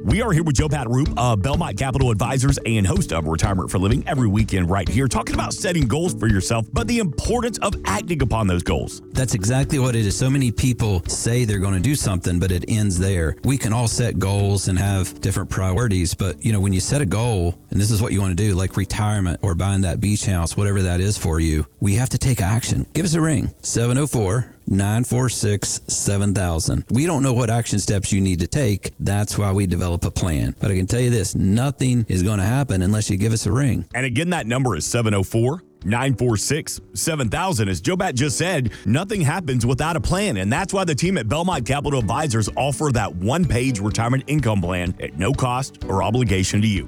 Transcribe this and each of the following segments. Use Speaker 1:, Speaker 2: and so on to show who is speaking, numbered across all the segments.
Speaker 1: We are here with Joe Pataroop of Belmont Capital Advisors and host of Retirement for Living every weekend right here, talking about setting goals for yourself, but the importance of acting upon those goals.
Speaker 2: That's exactly what it is. So many people say they're going to do something, but it ends there. We can all set goals and have different priorities, but when you set a goal, and this is what you want to do, like retirement or buying that beach house, whatever that is for you, we have to take action. Give us a ring, 704-946-7000. We don't know what action steps you need to take. That's why we develop a plan. But I can tell you this, nothing is going to happen unless you give us a ring.
Speaker 1: And again, that number is 704-946-7000. As Joe Bat just said, nothing happens without a plan. And that's why the team at Belmont Capital Advisors offer that one-page retirement income plan at no cost or obligation to you.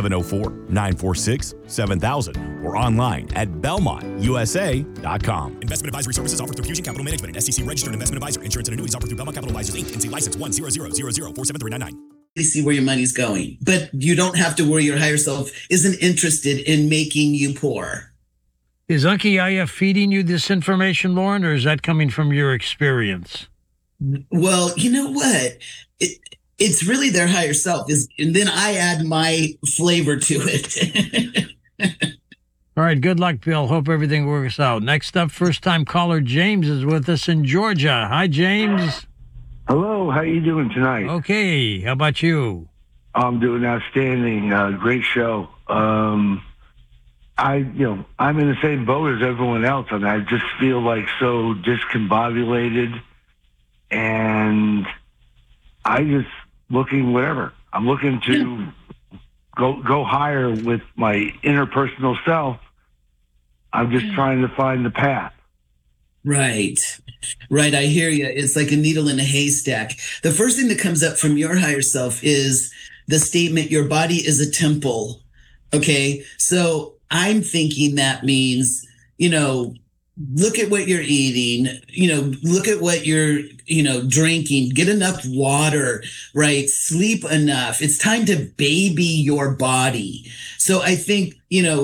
Speaker 1: 704-946-7000 or online at belmontusa.com.
Speaker 3: Investment advisory services offered through Fusion Capital Management, an SEC registered investment advisor. Insurance and annuities offered through Belmont Capital Advisors, Inc., NC license 10000473399.
Speaker 4: You see where your money's going, but you don't have to worry your higher self isn't interested in making you poor.
Speaker 5: Is Uncle Yaya feeding you this information, Lauren, or is that coming from your experience?
Speaker 4: Well, you know what? It's really their higher self, and then I add my flavor to it.
Speaker 5: All right, good luck, Bill. Hope everything works out. Next up, first-time caller James is with us in Georgia. Hi, James.
Speaker 6: Hello, how you doing tonight?
Speaker 5: Okay, how about you?
Speaker 6: I'm doing outstanding. Great show. I'm in the same boat as everyone else, and I just feel like so discombobulated, and I just looking whatever. I'm looking to go higher with my interpersonal self. I'm just trying to find the path.
Speaker 4: Right. I hear you. It's like a needle in a haystack. The first thing that comes up from your higher self is the statement, your body is a temple. Okay. So I'm thinking that means, look at what you're eating, look at what you're, drinking, get enough water, right? Sleep enough. It's time to baby your body. So I think,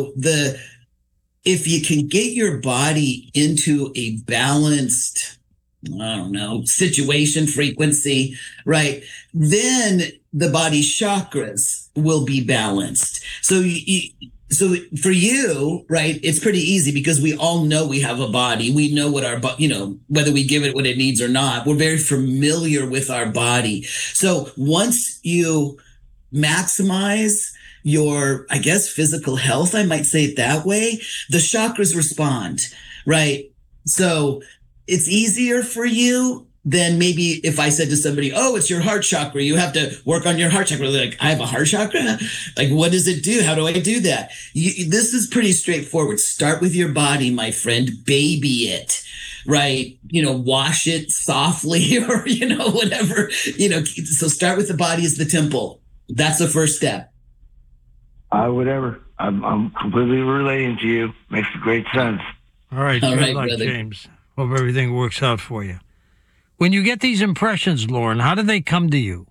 Speaker 4: if you can get your body into a balanced, situation, frequency, right? Then the body chakras will be balanced. So So for you, right, it's pretty easy because we all know we have a body. We know what our, whether we give it what it needs or not, we're very familiar with our body. So once you maximize your, physical health, I might say it that way, the chakras respond, right? So it's easier for you than maybe if I said to somebody, oh, it's your heart chakra. You have to work on your heart chakra. They're like, I have a heart chakra? Like, what does it do? How do I do that? This is pretty straightforward. Start with your body, my friend. Baby it, right? Wash it softly or, whatever, so start with the body as the temple. That's the first step.
Speaker 6: Whatever. I'm completely relating to you. Makes great sense.
Speaker 5: All right. Good luck, brother. James. Hope everything works out for you. When you get these impressions, Lauren, how do they come to you?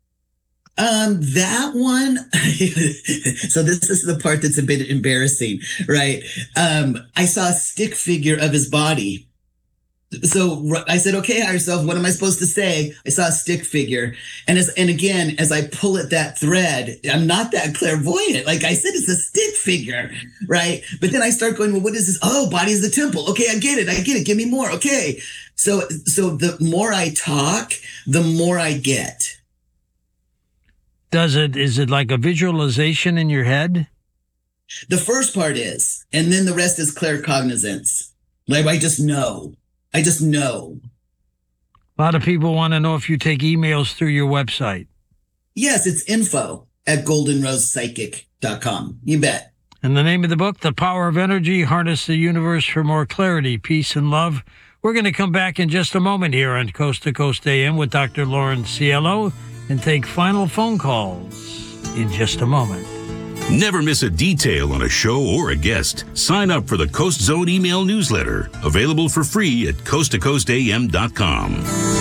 Speaker 4: That one, so this is the part that's a bit embarrassing, right? I saw a stick figure of his body. So I said, okay, higher self, what am I supposed to say? I saw a stick figure. And again, as I pull at that thread, I'm not that clairvoyant. Like I said, it's a stick figure, right? But then I start going, well, what is this? Oh, body is the temple. Okay, I get it. Give me more. Okay. So the more I talk, the more I get.
Speaker 5: Is it like a visualization in your head?
Speaker 4: The first part is, and then the rest is claircognizance. Like I just know. A
Speaker 5: lot of people want to know if you take emails through your website.
Speaker 4: Yes, it's info@goldenrosepsychic.com. You bet.
Speaker 5: And the name of the book, The Power of Energy, Harness the Universe for More Clarity, Peace, and Love. We're going to come back in just a moment here on Coast to Coast AM with Dr. Lauren Cielo and take final phone calls in just a moment.
Speaker 7: Never miss a detail on a show or a guest. Sign up for the Coast Zone email newsletter, available for free at coasttocoastam.com.